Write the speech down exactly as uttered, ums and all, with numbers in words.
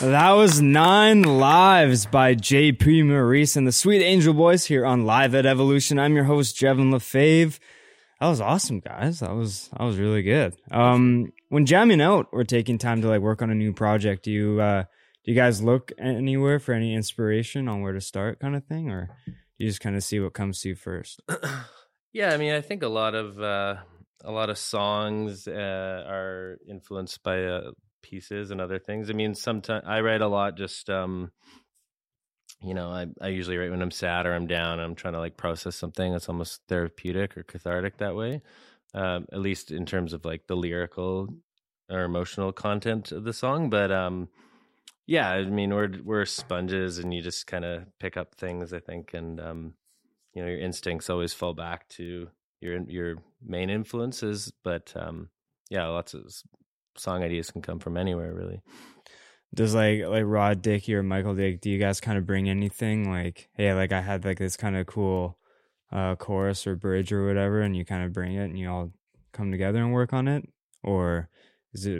That was Nine Lives by J P Maurice and the Sweet Angel Boys here on Live at Evolution. I'm your host, Jevin LaFave. That was awesome, guys. That was that was really good. Um, when jamming out or taking time to like work on a new project, do you uh, do you guys look anywhere for any inspiration on where to start, kind of thing, or do you just kind of see what comes to you first? Yeah, I mean, I think a lot of uh, a lot of songs uh, are influenced by uh, pieces and other things. I mean, sometimes I write a lot just um you know I, I usually write when I'm sad or I'm down and I'm trying to like process something. It's almost therapeutic or cathartic that way, um at least in terms of like the lyrical or emotional content of the song. But um yeah, I mean, we're we're sponges and you just kind of pick up things, I think. And um you know, your instincts always fall back to your your main influences. But um yeah, lots of song ideas can come from anywhere, really. Does like like Rod Dickey or Michael Dick, do you guys kind of bring anything like, hey, like I had like this kind of cool uh, chorus or bridge or whatever, and you kind of bring it and you all come together and work on it? Or is it